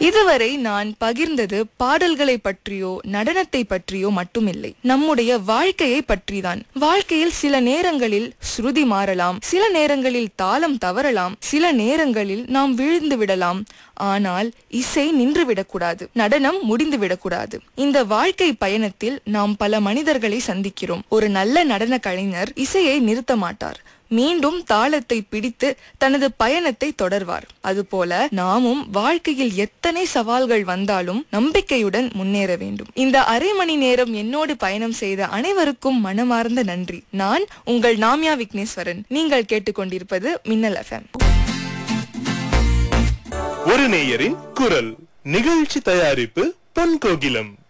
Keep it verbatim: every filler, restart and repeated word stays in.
இதுவரை நான் பகிர்ந்தது பாடல்களை பற்றியோ நடனத்தை பற்றியோ மட்டுமில்லை, நம்முடைய வாழ்க்கையை பற்றிதான். வாழ்க்கையில் சில நேரங்களில் ஸ்ருதி மாறலாம், சில நேரங்களில் தாளம் தவறலாம், சில நேரங்களில் நாம் விழுந்து விடலாம். ஆனால் இசை நின்று விடக்கூடாது, நடனம் முடிந்து விடக்கூடாது. இந்த வாழ்க்கை பயணத்தில் நாம் பல மனிதர்களை சந்திக்கிறோம். ஒரு நல்ல நடன கலைஞர் இசையை நிறுத்த மாட்டார், மீண்டும் தாளத்தை பிடித்து தனது பயணத்தை தொடர்வார். அதுபோல நாமும் வாழ்க்கையில் எத்தனை சவால்கள் வந்தாலும் நம்பிக்கையுடன் முன்னேற வேண்டும். இந்த அரை மணி நேரம் என்னோடு பயணம் செய்த அனைவருக்கும் மனமார்ந்த நன்றி. நான் உங்கள் நாமியா விக்னேஸ்வரன். நீங்கள் கேட்டுக்கொண்டிருப்பது மின்னல் எஃப்எம். ஒரு நேயரின் குரல் நிகழ்ச்சி தயாரிப்பு பொன் கோகிலம்.